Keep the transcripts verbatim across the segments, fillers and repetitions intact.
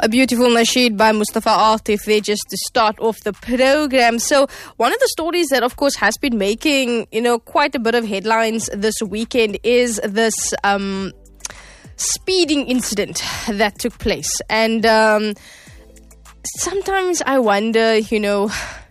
A beautiful nasheed by Mustafa Atif there just to start off the program. So one of the stories that, of course, has been making, you know, quite a bit of headlines this weekend is this um, speeding incident that took place. And um, sometimes I wonder, you know,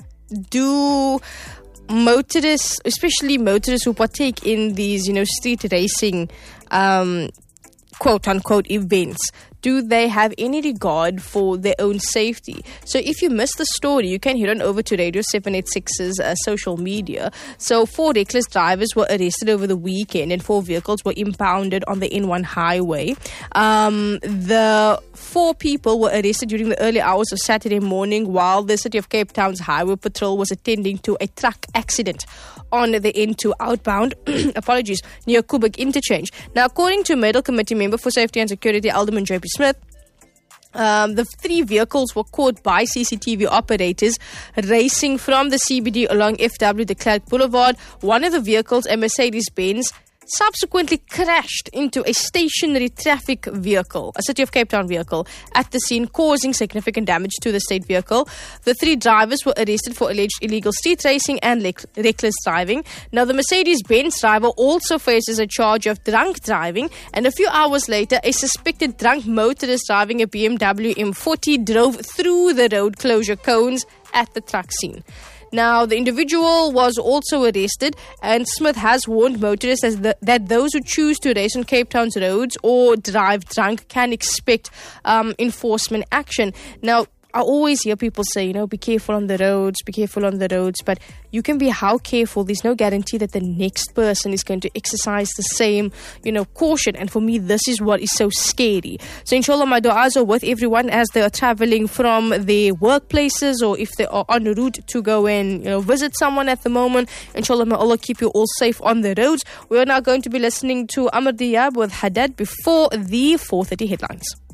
do motorists, especially motorists who partake in these, you know, street racing, um, quote unquote events, do they have any regard for their own safety? So if you missed the story, you can head on over to Radio seven eighty-six's uh, social media. So four reckless drivers were arrested over the weekend and four vehicles were impounded on the N one highway. Um, the four people were arrested during the early hours of Saturday morning while the City of Cape Town's Highway Patrol was attending to a truck accident on the N two outbound, apologies, near Kubik Interchange. Now, according to Medal Committee member for Safety and Security, Alderman J P Smith, Um, the three vehicles were caught by C C T V operators racing from the C B D along F W de Klerk Boulevard. One of the vehicles, a Mercedes-Benz, subsequently crashed into a stationary traffic vehicle, a City of Cape Town vehicle, at the scene, causing significant damage to the state vehicle. The three drivers were arrested for alleged illegal street racing and le- reckless driving. Now, the Mercedes-Benz driver also faces a charge of drunk driving, and a few hours later, a suspected drunk motorist driving a B M W M forty drove through the road closure cones at the truck scene. Now, the individual was also arrested, and Smith has warned motorists as the, that those who choose to race on Cape Town's roads or drive drunk can expect um, enforcement action. Now, I always hear people say, you know, be careful on the roads, be careful on the roads, but you can be how careful. There's no guarantee that the next person is going to exercise the same, you know, caution. And for me, this is what is so scary. So inshallah, my du'as are with everyone as they are traveling from their workplaces or if they are en route to go and, you know, visit someone at the moment. Inshallah, may Allah keep you all safe on the roads. We are now going to be listening to Amr Diab with Haddad before the four thirty headlines.